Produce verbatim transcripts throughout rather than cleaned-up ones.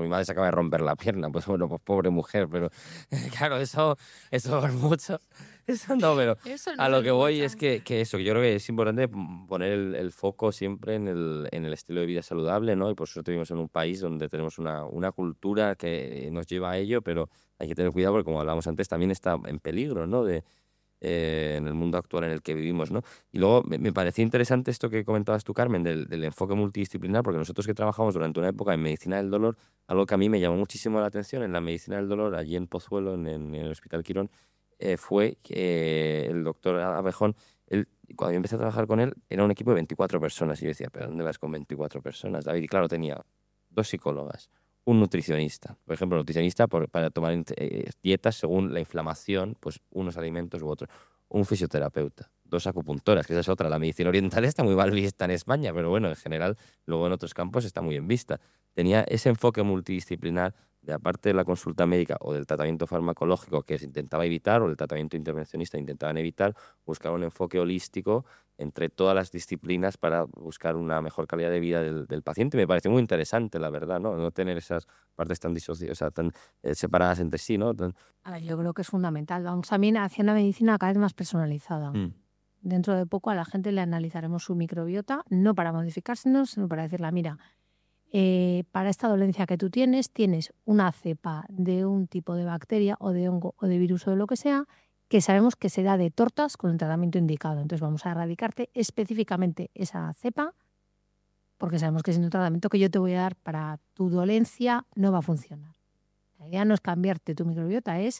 mi madre se acaba de romper la pierna, pues bueno, pues pobre mujer, pero claro, eso, eso es mucho. Eso no, pero Eso no a se lo que voy escucha. es que, que eso, yo creo que es importante poner el, el foco siempre en el, en el estilo de vida saludable, ¿no? Y por suerte vivimos en un país donde tenemos una, una cultura que nos lleva a ello, pero hay que tener cuidado porque, como hablábamos antes, también está en peligro, ¿no? De, eh, en el mundo actual en el que vivimos, ¿no? Y luego me, me parecía interesante esto que comentabas tú, Carmen, del, del enfoque multidisciplinar, porque nosotros que trabajamos durante una época en medicina del dolor, algo que a mí me llamó muchísimo la atención en la medicina del dolor, allí en Pozuelo, en, en el Hospital Quirón, eh, fue que el doctor Abejón, él, cuando yo empecé a trabajar con él, era un equipo de veinticuatro personas. Y yo decía, ¿pero dónde vas con veinticuatro personas, David? Y claro, tenía dos psicólogas, un nutricionista, por ejemplo, nutricionista por, para tomar eh, dietas según la inflamación, pues unos alimentos u otros, un fisioterapeuta, dos acupuntoras, que esa es otra. La medicina oriental está muy mal vista en España, pero bueno, en general, luego en otros campos está muy bien vista. Tenía ese enfoque multidisciplinar de, aparte de la consulta médica o del tratamiento farmacológico que se intentaba evitar, o el tratamiento intervencionista intentaban evitar, buscar un enfoque holístico entre todas las disciplinas para buscar una mejor calidad de vida del, del paciente. Me parece muy interesante, la verdad, ¿no? No tener esas partes tan disociadas, o sea, tan eh, separadas entre sí, ¿no? Tan... A ver, yo creo que es fundamental. Vamos también hacia una medicina cada vez más personalizada. Mm. Dentro de poco a la gente le analizaremos su microbiota, no para modificársenos, sino para decirle, mira, eh, para esta dolencia que tú tienes, tienes una cepa de un tipo de bacteria o de hongo o de virus o de lo que sea, que sabemos que se da de tortas con el tratamiento indicado. Entonces vamos a erradicarte específicamente esa cepa, porque sabemos que sin el tratamiento que yo te voy a dar para tu dolencia no va a funcionar. La idea no es cambiarte tu microbiota, es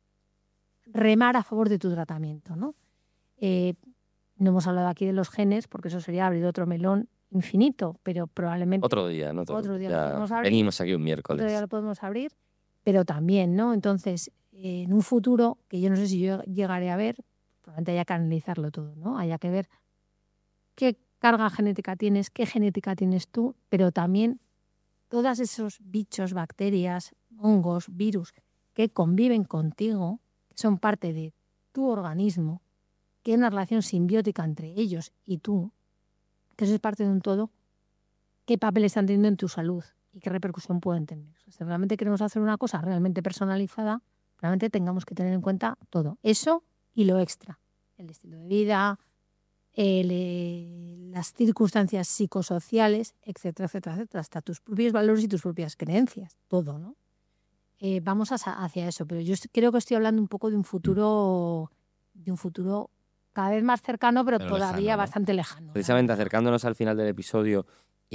remar a favor de tu tratamiento, ¿no? Eh, no hemos hablado aquí de los genes, porque eso sería abrir otro melón infinito, pero probablemente... Otro día, ¿no? Otro, otro día ya lo podemos abrir. Venimos aquí un miércoles. Otro día lo podemos abrir, pero también, ¿no? Entonces, eh, en un futuro, que yo no sé si yo llegaré a ver, probablemente haya que analizarlo todo, ¿no? Haya que ver qué carga genética tienes, qué genética tienes tú, pero también todos esos bichos, bacterias, hongos, virus que conviven contigo, que son parte de tu organismo, que hay una relación simbiótica entre ellos y tú, que eso es parte de un todo, qué papel están teniendo en tu salud y qué repercusión pueden tener. O sea, si realmente queremos hacer una cosa realmente personalizada, realmente tengamos que tener en cuenta todo. Eso y lo extra. El estilo de vida, el, eh, las circunstancias psicosociales, etcétera, etcétera, etcétera, hasta tus propios valores y tus propias creencias. Todo, ¿no? Eh, vamos a, hacia eso, pero yo creo que estoy hablando un poco de un futuro, de un futuro cada vez más cercano, pero, pero todavía lejano, ¿no? Bastante lejano. Precisamente acercándonos al final del episodio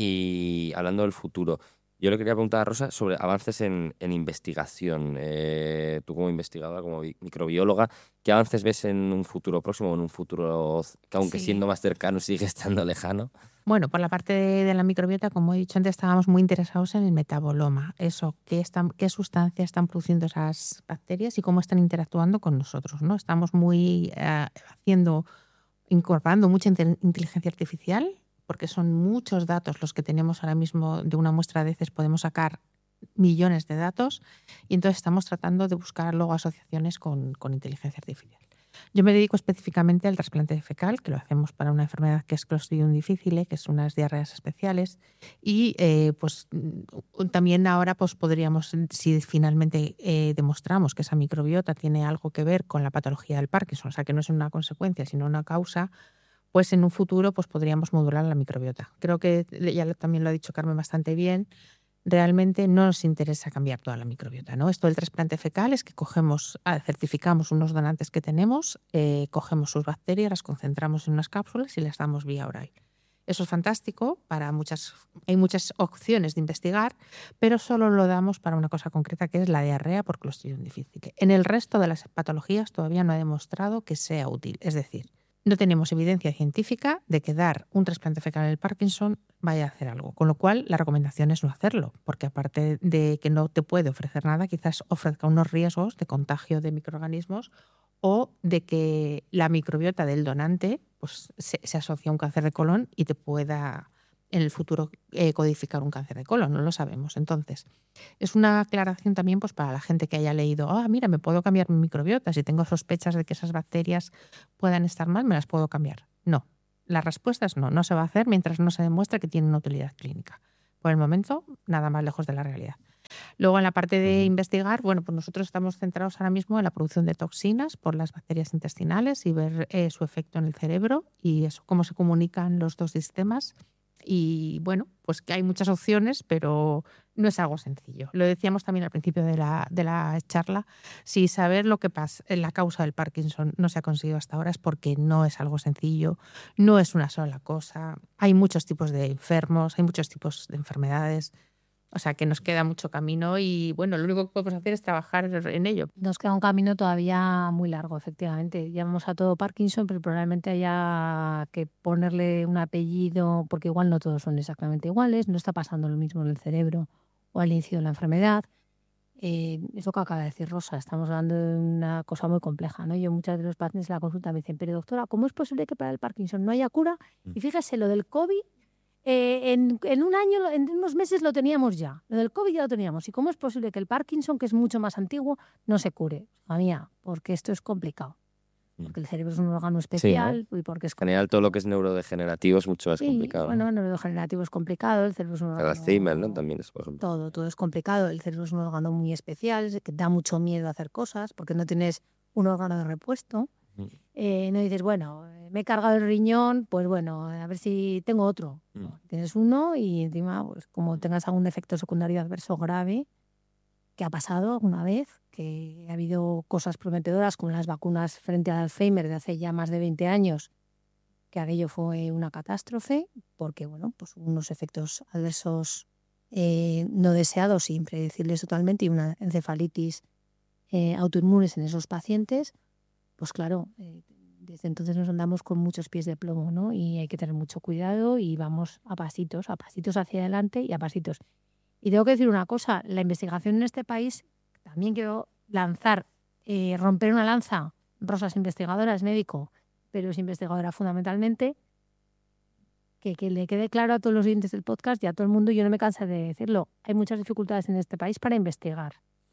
y hablando del futuro, yo le quería preguntar a Rosa sobre avances en, en investigación. Eh, tú como investigadora, como microbióloga, ¿qué avances ves en un futuro próximo o en un futuro que, aunque sí. siendo más cercano, sigue estando lejano? Bueno, por la parte de, de la microbiota, como he dicho antes, estábamos muy interesados en el metaboloma. Eso, qué, están, qué sustancias están produciendo esas bacterias y cómo están interactuando con nosotros, ¿no? Estamos muy eh, haciendo, incorporando mucha inteligencia artificial, porque son muchos datos los que tenemos ahora mismo. De una muestra de heces podemos sacar millones de datos y entonces estamos tratando de buscar luego asociaciones con, con inteligencia artificial. Yo me dedico específicamente al trasplante fecal, que lo hacemos para una enfermedad que es Clostridium difficile, que es unas diarreas especiales, y eh, pues también ahora pues podríamos, si finalmente eh, demostramos que esa microbiota tiene algo que ver con la patología del Parkinson, o sea que no es una consecuencia sino una causa, pues en un futuro pues podríamos modular la microbiota. Creo que ya también lo ha dicho Carmen bastante bien. Realmente no nos interesa cambiar toda la microbiota, ¿no? Esto del trasplante fecal es que cogemos, certificamos unos donantes que tenemos, eh, cogemos sus bacterias, las concentramos en unas cápsulas y las damos vía oral. Eso es fantástico, para muchas, hay muchas opciones de investigar, pero solo lo damos para una cosa concreta, que es la diarrea por Clostridium difficile. En el resto de las patologías todavía no ha demostrado que sea útil, es decir, no tenemos evidencia científica de que dar un trasplante fecal en el Parkinson vaya a hacer algo, con lo cual la recomendación es no hacerlo, porque aparte de que no te puede ofrecer nada, quizás ofrezca unos riesgos de contagio de microorganismos o de que la microbiota del donante pues, se, se asocie a un cáncer de colon y te pueda en el futuro eh, codificar un cáncer de colon, no lo sabemos. Entonces, es una aclaración también pues, para la gente que haya leído, ah, mira, me puedo cambiar mi microbiota, si tengo sospechas de que esas bacterias puedan estar mal, me las puedo cambiar. No, la respuesta es no, no se va a hacer mientras no se demuestre que tiene una utilidad clínica. Por el momento, nada más lejos de la realidad. Luego, en la parte de Ujú. investigar, bueno, pues nosotros estamos centrados ahora mismo en la producción de toxinas por las bacterias intestinales y ver eh, su efecto en el cerebro y eso, cómo se comunican los dos sistemas. Y bueno, pues que hay muchas opciones, pero no es algo sencillo. Lo decíamos también al principio de la, de la charla, si saber lo que pasa, la causa del Parkinson no se ha conseguido hasta ahora es porque no es algo sencillo, no es una sola cosa. Hay muchos tipos de enfermos, hay muchos tipos de enfermedades. O sea, que nos queda mucho camino y, bueno, lo único que podemos hacer es trabajar en ello. Nos queda un camino todavía muy largo, efectivamente. Llamamos a todo Parkinson, pero probablemente haya que ponerle un apellido, porque igual no todos son exactamente iguales, no está pasando lo mismo en el cerebro o al inicio de la enfermedad. Eh, es lo que acaba de decir Rosa, estamos hablando de una cosa muy compleja, ¿no? Yo muchas de los pacientes en la consulta me dicen, pero doctora, ¿cómo es posible que para el Parkinson no haya cura? Y fíjese, lo del COVID... Eh, en, en un año, en unos meses lo teníamos ya. Lo del COVID ya lo teníamos. ¿Y cómo es posible que el Parkinson, que es mucho más antiguo, no se cure? Hija mía, porque esto es complicado. Porque el cerebro es un órgano especial, Sí, ¿no? y porque es En general, todo lo que es neurodegenerativo es mucho más sí, complicado, bueno, ¿no? neurodegenerativo es complicado, el cerebro es un El órgano... Alzheimer, ¿no? También es, por ejemplo. Todo, todo es complicado. El cerebro es un órgano muy especial, que da mucho miedo a hacer cosas, porque no tienes un órgano de repuesto. Mm. Eh, no dices, bueno, me he cargado el riñón, pues bueno, a ver si tengo otro. Mm. No, tienes uno y encima, pues como tengas algún efecto secundario adverso grave, que ha pasado alguna vez, que ha habido cosas prometedoras como las vacunas frente al Alzheimer de hace ya más de veinte años, que aquello fue una catástrofe, porque bueno, pues unos efectos adversos eh, no deseados, impredecibles totalmente, y una encefalitis eh, autoinmunes en esos pacientes. Pues claro, eh, desde entonces nos andamos con muchos pies de plomo, ¿no? Y hay que tener mucho cuidado y vamos a pasitos, a pasitos hacia adelante y a pasitos. Y tengo que decir una cosa, la investigación en este país, también quiero lanzar, eh, romper una lanza. Rosa es investigadora, es médico, pero es investigadora fundamentalmente. Que, que le quede claro a todos los oyentes del podcast y a todo el mundo, yo no me canso de decirlo, hay muchas dificultades en este país para investigar.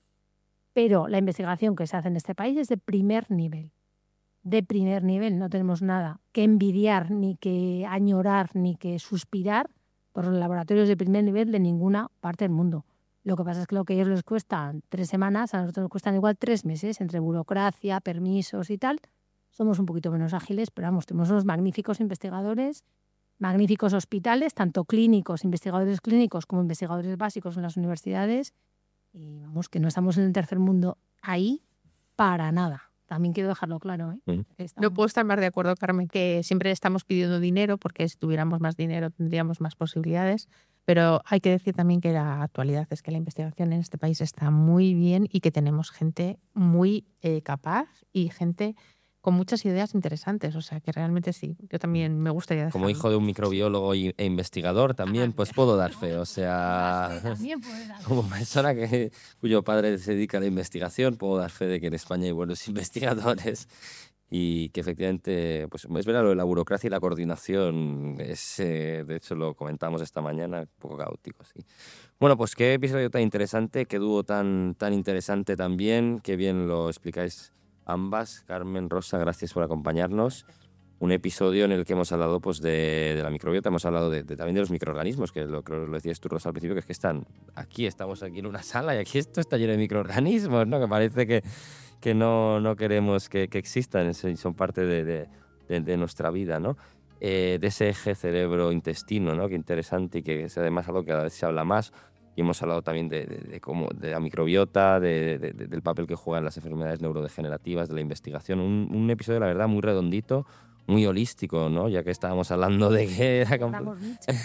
Pero la investigación que se hace en este país es de primer nivel. De primer nivel, no tenemos nada que envidiar, ni que añorar, ni que suspirar por los laboratorios de primer nivel de ninguna parte del mundo. Lo que pasa es que lo que a ellos les cuesta tres semanas, a nosotros nos cuestan igual tres meses, entre burocracia, permisos y tal. Somos un poquito menos ágiles, pero vamos, tenemos unos magníficos investigadores, magníficos hospitales, tanto clínicos, investigadores clínicos como investigadores básicos en las universidades. Y vamos, que no estamos en el tercer mundo ahí para nada. También quiero dejarlo claro, ¿eh? Mm. No puedo estar más de acuerdo, Carmen, que siempre estamos pidiendo dinero porque si tuviéramos más dinero tendríamos más posibilidades, pero hay que decir también que la actualidad es que la investigación en este país está muy bien y que tenemos gente muy eh, capaz y gente con muchas ideas interesantes, o sea que realmente sí, yo también me gustaría dejarlo. Como hijo de un microbiólogo y- e investigador también, pues puedo dar fe, o sea, También puedes dar fe. como persona que, cuyo padre se dedica a la investigación, puedo dar fe de que en España hay buenos investigadores y que efectivamente, pues es verdad, lo de la burocracia y la coordinación es, eh, de hecho lo comentamos esta mañana, un poco caótico, sí. Bueno, pues qué episodio tan interesante, qué dúo tan, tan interesante también, qué bien lo explicáis ambas. Carmen, Rosa, gracias por acompañarnos. Un episodio en el que hemos hablado pues, de, de la microbiota, hemos hablado de, de, también de los microorganismos, que lo, creo que lo decías tú, Rosa, al principio, que es que están aquí, estamos aquí en una sala y aquí esto está lleno de microorganismos, ¿no? Que parece que, que no, no queremos que, que existan, son parte de, de, de, de nuestra vida, ¿no? Eh, de ese eje cerebro-intestino, ¿no? Qué interesante y que es además algo que cada vez se habla más. Y hemos hablado también de, de, de, cómo, de la microbiota, de, de, de, del papel que juegan las enfermedades neurodegenerativas, de la investigación. Un, un episodio, la verdad, muy redondito, muy holístico, ¿no? Ya que estábamos hablando de que era complejo.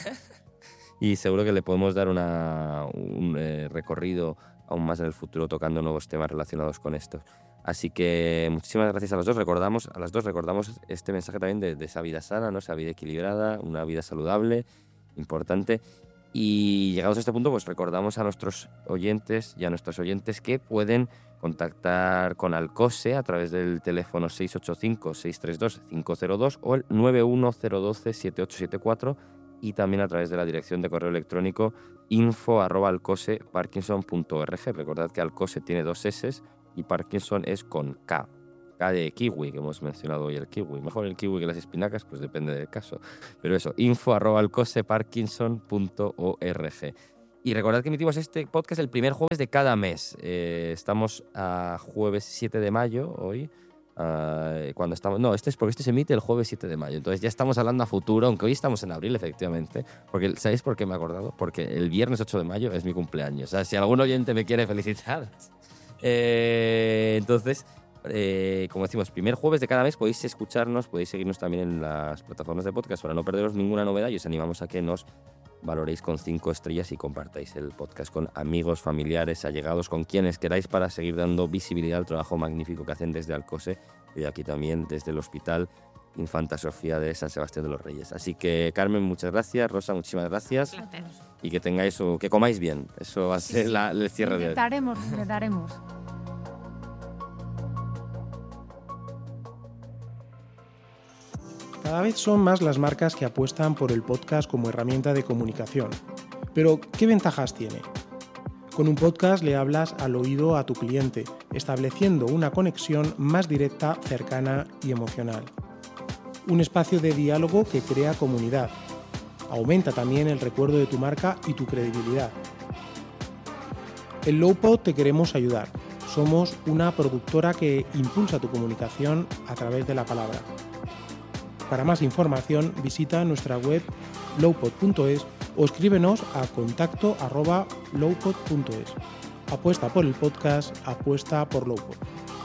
Y seguro que le podemos dar una, un eh, recorrido aún más en el futuro tocando nuevos temas relacionados con esto. Así que muchísimas gracias a los dos. Recordamos, a las dos recordamos este mensaje también de, de esa vida sana, ¿no? Esa vida equilibrada, una vida saludable, importante. Y llegados a este punto, pues recordamos a nuestros oyentes y a nuestros oyentes que pueden contactar con Alcose a través del teléfono seis ocho cinco, seis tres dos, cinco cero dos o el nueve uno cero uno dos, siete ocho siete cuatro y también a través de la dirección de correo electrónico info arroba alcose parkinson punto org. Recordad que Alcose tiene dos S y Parkinson es con K. K de kiwi, que hemos mencionado hoy el kiwi. Mejor el kiwi que las espinacas, pues depende del caso. Pero eso, info arroba alcose parkinson punto org. Y recordad que emitimos este podcast el primer jueves de cada mes. Eh, estamos a jueves siete de mayo hoy. Uh, cuando estamos no, este es porque este se emite el jueves siete de mayo. Entonces ya estamos hablando a futuro, aunque hoy estamos en abril, efectivamente. Porque, ¿sabéis por qué me he acordado? Porque el viernes ocho de mayo es mi cumpleaños. O sea, si algún oyente me quiere felicitar. Eh, entonces, eh, como decimos, primer jueves de cada mes podéis escucharnos, podéis seguirnos también en las plataformas de podcast para no perderos ninguna novedad y os animamos a que nos valoréis con cinco estrellas y compartáis el podcast con amigos, familiares, allegados, con quienes queráis para seguir dando visibilidad al trabajo magnífico que hacen desde Alcose y aquí también desde el Hospital Infanta Sofía de San Sebastián de los Reyes. Así que, Carmen, muchas gracias. Rosa, muchísimas gracias. Gracias. Y que tengáis, o que comáis bien. Eso va a ser la, el cierre de hoy. Intentaremos, intentaremos. Cada vez son más las marcas que apuestan por el podcast como herramienta de comunicación. Pero, ¿qué ventajas tiene? Con un podcast le hablas al oído a tu cliente, estableciendo una conexión más directa, cercana y emocional. Un espacio de diálogo que crea comunidad. Aumenta también el recuerdo de tu marca y tu credibilidad. En Lowpod te queremos ayudar. Somos una productora que impulsa tu comunicación a través de la palabra. Para más información visita nuestra web lowpod punto es o escríbenos a contacto arroba lowpod punto es. Apuesta por el podcast, apuesta por Lowpod.